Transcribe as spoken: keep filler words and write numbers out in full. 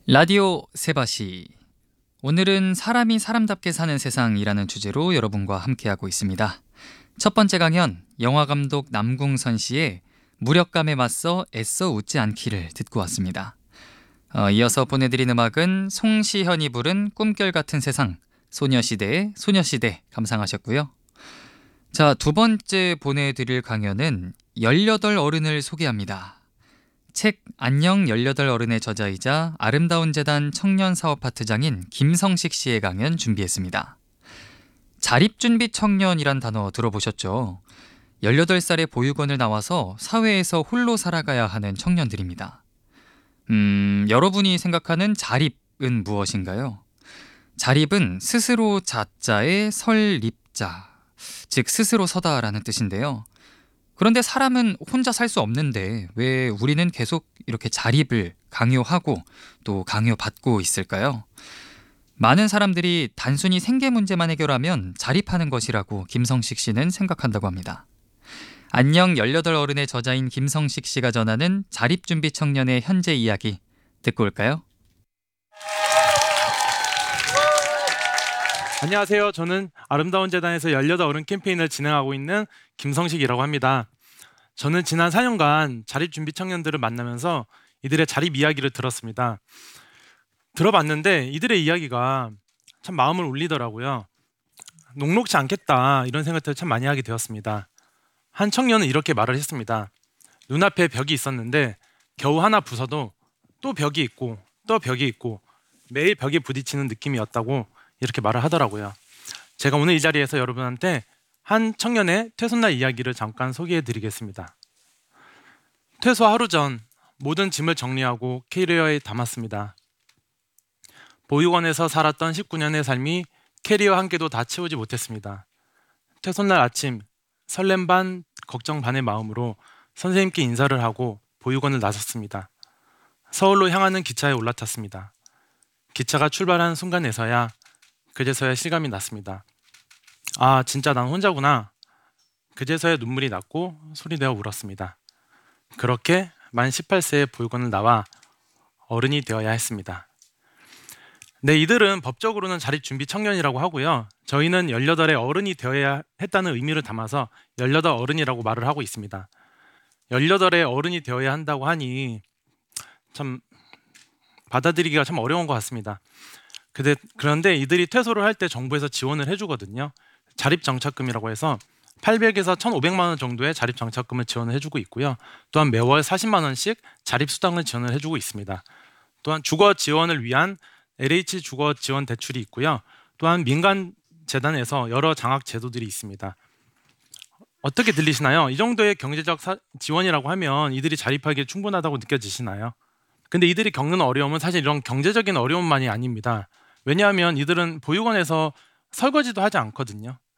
라디오 세바시. 오늘은 사람이 사람답게 사는 세상이라는 주제로 여러분과 함께하고 있습니다. 첫 번째 강연, 영화감독 남궁선 씨의 무력감에 맞서 애써 웃지 않기를 듣고 왔습니다. 어, 이어서 보내드린 음악은 송시현이 부른 꿈결 같은 세상, 소녀시대의 소녀시대 감상하셨고요. 자, 두 번째 보내드릴 강연은 열여덟 어른을 소개합니다. 책 안녕 열여덟 어른의 저자이자 아름다운 재단 청년사업파트장인 김성식 씨의 강연 준비했습니다. 자립준비 청년이란 단어 들어보셨죠? 열여덟 살의 보육원을 나와서 사회에서 홀로 살아가야 하는 청년들입니다. 음, 여러분이 생각하는 자립은 무엇인가요? 자립은 스스로 자자의 설립자, 즉 스스로 서다라는 뜻인데요. 그런데 사람은 혼자 살 수 없는데 왜 우리는 계속 이렇게 자립을 강요하고 또 강요받고 있을까요? 많은 사람들이 단순히 생계 문제만 해결하면 자립하는 것이라고 김성식 씨는 생각한다고 합니다. 안녕 열여덟 어른의 저자인 김성식 씨가 전하는 자립준비 청년의 현재 이야기 듣고 올까요? 안녕하세요. 저는 아름다운 재단에서 열여덟 어른 캠페인을 진행하고 있는 김성식이라고 합니다. 저는 지난 사 년간 자립준비 청년들을 만나면서 이들의 자립 이야기를 들었습니다. 들어봤는데 이들의 이야기가 참 마음을 울리더라고요. 녹록지 않겠다 이런 생각들을 참 많이 하게 되었습니다. 한 청년은 이렇게 말을 했습니다. 눈앞에 벽이 있었는데 겨우 하나 부숴도 또 벽이 있고 또 벽이 있고 매일 벽에 부딪히는 느낌이었다고 이렇게 말을 하더라고요. 제가 오늘 이 자리에서 여러분한테 한 청년의 퇴소날 이야기를 잠깐 소개해 드리겠습니다. 퇴소 하루 전 모든 짐을 정리하고 캐리어에 담았습니다. 보육원에서 살았던 십구 년의 삶이 캐리어 한 개도 다 채우지 못했습니다. 퇴소날 아침 설렘 반 걱정 반의 마음으로 선생님께 인사를 하고 보육원을 나섰습니다. 서울로 향하는 기차에 올라탔습니다. 기차가 출발한 순간에서야 그제서야 실감이 났습니다. 아, 진짜 난 혼자구나. 그제서야 눈물이 났고 소리내어 울었습니다. 그렇게 만 열여덟 세의 보육원을 나와 어른이 되어야 했습니다. 네, 이들은 법적으로는 자립준비 청년이라고 하고요. 저희는 열여덟의 어른이 되어야 했다는 의미를 담아서 열여덟 어른이라고 말을 하고 있습니다. 열여덟의 어른이 되어야 한다고 하니 참 받아들이기가 참 어려운 것 같습니다. 그런데 이들이 퇴소를 할 때 정부에서 지원을 해주거든요. 자립정착금이라고 해서 팔백에서 천오백만 원 정도의 자립정착금을 지원을 해주고 있고요. 또한 매월 사십만 원씩 자립수당을 지원을 해주고 있습니다. 또한 주거 지원을 위한 엘에이치 주거 지원 대출이 있고요. 또한 민간 재단에서 여러 장학 제도들이 있습니다. 어떻게 들리시나요? 이 정도의 경제적 사, 지원이라고 하면 이들이 자립하기에 충분하다고 느껴지시나요? 근데 이들이 겪는 어려움은 사실 이런 경제적인 어려움만이 아닙니다. 왜냐하면 이들은 보육원에서 설거지도 하지 않거든요.